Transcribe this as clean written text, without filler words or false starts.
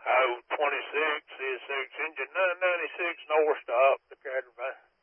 Oh, 26, C6 engine, 996 north stop, the Caravan.